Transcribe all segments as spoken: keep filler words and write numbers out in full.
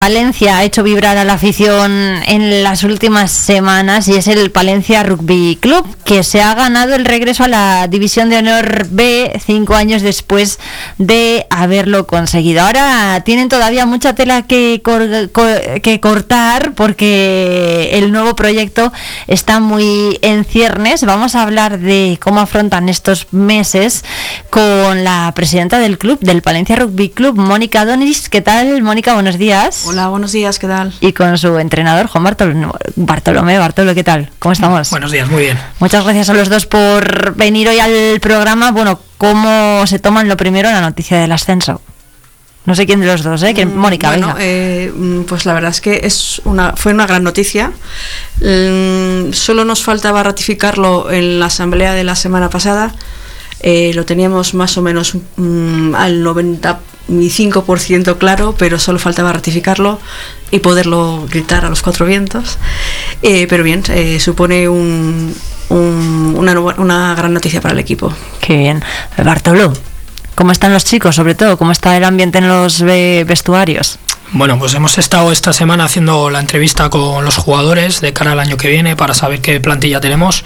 Palencia ha hecho vibrar a la afición en las últimas semanas y es el Palencia Rugby Club, que se ha ganado el regreso a la División de Honor B cinco años después de haberlo conseguido. Ahora tienen todavía mucha tela que, cor- co- que cortar porque el nuevo proyecto está muy en ciernes. Vamos a hablar de cómo afrontan estos meses con la presidenta del club, del Palencia Rugby Club, Mónica Donis. ¿Qué tal, Mónica? Buenos días. Hola, buenos días, ¿qué tal? Y con su entrenador, Juan Bartolomé. Bartolomé, Bartolo, ¿qué tal? ¿Cómo estamos? Buenos días, muy bien. Muchas gracias a los dos por venir hoy al programa. Bueno, ¿cómo se toman lo primero la noticia del ascenso? No sé quién de los dos, ¿eh? Que, Mónica, bueno, venga. Eh, pues la verdad es que es una, fue una gran noticia. Mm, solo nos faltaba ratificarlo en la asamblea de la semana pasada. Eh, lo teníamos más o menos mm, al noventa y cinco por ciento claro, pero solo faltaba ratificarlo y poderlo gritar a los cuatro vientos. Eh, pero bien, eh, supone un, un, una, una gran noticia para el equipo. Qué bien. Bartolo, ¿cómo están los chicos, sobre todo? ¿Cómo está el ambiente en los vestuarios? Bueno, pues hemos estado esta semana haciendo la entrevista con los jugadores de cara al año que viene para saber qué plantilla tenemos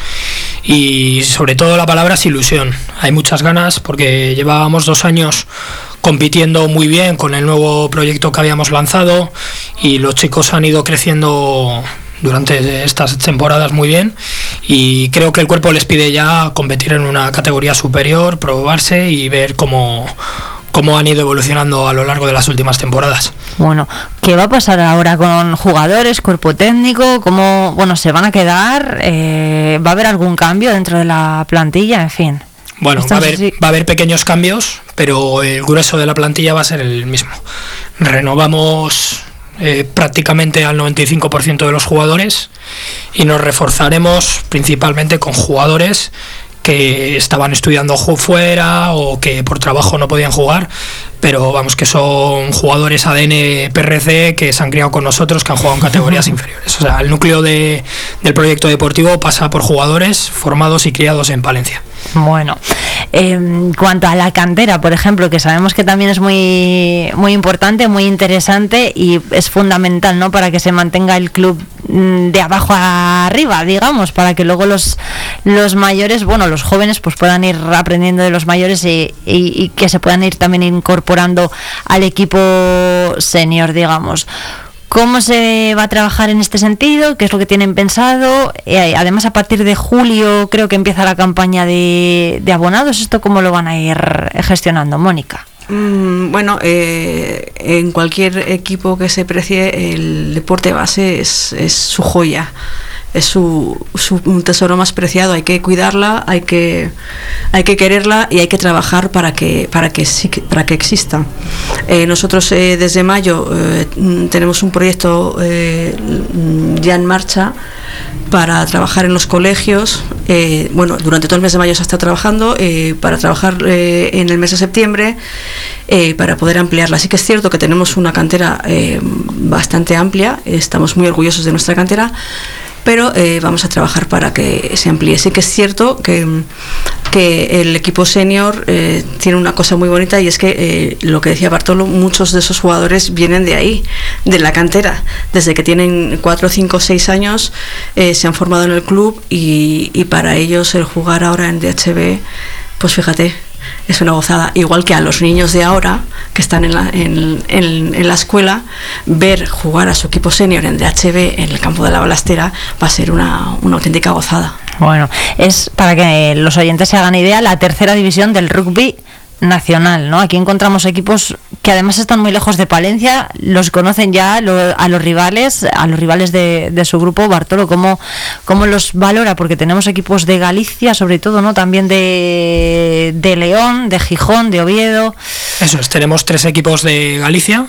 y sobre todo la palabra es ilusión. Hay muchas ganas porque llevábamos dos años compitiendo muy bien con el nuevo proyecto que habíamos lanzado y los chicos han ido creciendo durante estas temporadas muy bien y creo que el cuerpo les pide ya competir en una categoría superior, probarse y ver cómo... cómo han ido evolucionando a lo largo de las últimas temporadas. Bueno, ¿qué va a pasar ahora con jugadores, cuerpo técnico? ¿Cómo, bueno, se van a quedar? Eh, ¿Va a haber algún cambio dentro de la plantilla? En fin. Bueno, va a, haber, va a haber pequeños cambios, pero el grueso de la plantilla va a ser el mismo. Renovamos eh, prácticamente al noventa y cinco por ciento de los jugadores y nos reforzaremos principalmente con jugadores que estaban estudiando fuera o que por trabajo no podían jugar, pero vamos, que son jugadores A D N P R C que se han criado con nosotros, que han jugado en categorías inferiores. O sea, el núcleo de, del proyecto deportivo pasa por jugadores formados y criados en Palencia. Bueno, eh, en cuanto a la cantera, por ejemplo, que sabemos que también es muy muy importante, muy interesante y es fundamental, ¿no?, para que se mantenga el club de abajo a arriba, digamos, para que luego los los mayores, bueno, los jóvenes pues puedan ir aprendiendo de los mayores y, y, y que se puedan ir también incorporando al equipo senior, digamos. ¿Cómo se va a trabajar en este sentido? ¿Qué es lo que tienen pensado? Eh, además, a partir de julio creo que empieza la campaña de, de abonados. ¿Esto cómo lo van a ir gestionando, Mónica? Mm, bueno, eh, en cualquier equipo que se precie, el deporte base es, es su joya. Es su, su un tesoro más preciado, hay que cuidarla, hay que hay que quererla y hay que trabajar para que para que para que exista. Eh, nosotros eh, desde mayo eh, tenemos un proyecto eh, ya en marcha para trabajar en los colegios. Eh, bueno, durante todo el mes de mayo se está trabajando eh, para trabajar eh, en el mes de septiembre eh, para poder ampliarla. Así que es cierto que tenemos una cantera eh, bastante amplia, estamos muy orgullosos de nuestra cantera, pero eh, vamos a trabajar para que se amplíe. Sí que es cierto que, que el equipo senior eh, tiene una cosa muy bonita y es que, eh, lo que decía Bartolo, muchos de esos jugadores vienen de ahí, de la cantera. Desde que tienen cuatro, cinco, seis años eh, se han formado en el club y, y para ellos el jugar ahora en D H B, pues fíjate, es una gozada. Igual que a los niños de ahora que están en la, en, en, en la escuela, ver jugar a su equipo senior en D H B en el campo de la Balastera va a ser una, una auténtica gozada. Bueno, es para que los oyentes se hagan idea, la tercera división del rugby nacional, ¿no? Aquí encontramos equipos que además están muy lejos de Palencia, los conocen ya lo, a los rivales, a los rivales de, de su grupo. Bartolo, ¿cómo, ¿cómo los valora? Porque tenemos equipos de Galicia, sobre todo, ¿no? También de, de León, de Gijón, de Oviedo. Eso es, tenemos tres equipos de Galicia,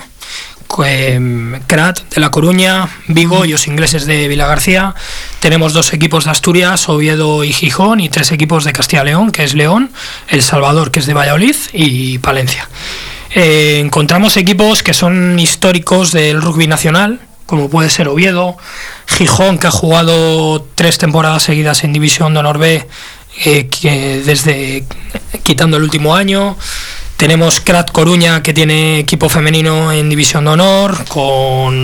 eh, Crat de La Coruña, Vigo y los ingleses de Vilagarcía. Tenemos dos equipos de Asturias, Oviedo y Gijón, y tres equipos de Castilla y León, que es León, El Salvador, que es de Valladolid, y Palencia. Eh, encontramos equipos que son históricos del rugby nacional, como puede ser Oviedo, Gijón, que ha jugado tres temporadas seguidas en División de Honor B, eh, que desde quitando el último año. Tenemos Crat Coruña, que tiene equipo femenino en División de Honor, con